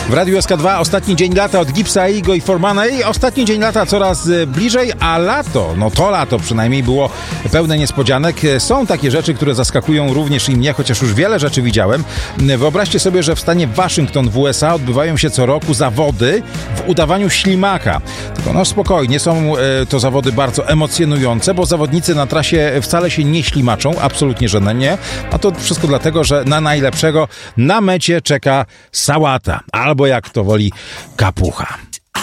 W Radiu SK2 ostatni dzień lata od Gipsa, Igo i Formana i ostatni dzień lata coraz bliżej, a lato, no to lato przynajmniej było pełne niespodzianek. Są takie rzeczy, które zaskakują również i mnie, chociaż już wiele rzeczy widziałem. Wyobraźcie sobie, że w stanie Waszyngton w USA odbywają się co roku zawody w udawaniu ślimaka. Tylko no spokojnie, są to zawody bardzo emocjonujące, bo zawodnicy na trasie wcale się nie ślimaczą, absolutnie że nie. A to wszystko dlatego, że na najlepszego na mecie czeka sałata, albo jak to woli kapucha.